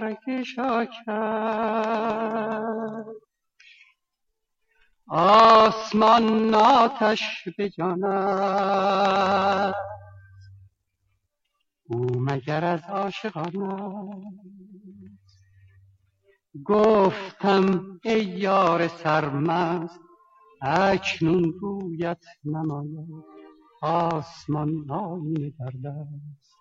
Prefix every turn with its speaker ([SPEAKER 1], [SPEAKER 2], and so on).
[SPEAKER 1] شاکر آسمان آتش به جان است، او مگر از عاشقان است؟ گفتم ای یار سرمست اکنون رویت نماید، آسمان آیینه در دست.